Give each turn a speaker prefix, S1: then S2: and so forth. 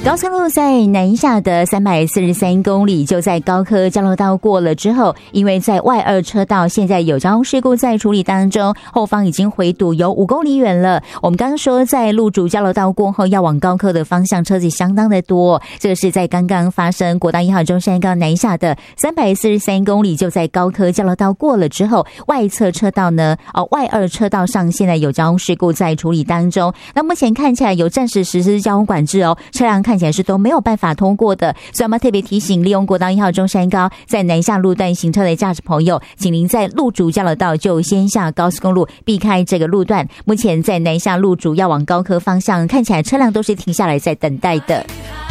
S1: 高速路在南下的343公里，就在高科交流道过了之后，因为在外二车道现在有交通事故在处理当中，后方已经回堵有5公里远了。我们刚刚说在路竹交流道过后要往高科的方向车子相当的多，这个是在刚刚发生国道1号中山高南下的343公里，就在高科交流道过了之后，外侧车道呢外二车道上现在有交通事故在处理当中。那目前看起来有暂时实施交通管制车辆看起来是都没有办法通过的，所以我们特别提醒利用国道1号中山高在南下路段行车的驾驶朋友，请您在路竹交流道就先下高速公路，避开这个路段。目前在南下路竹要往高科方向，看起来车辆都是停下来在等待的。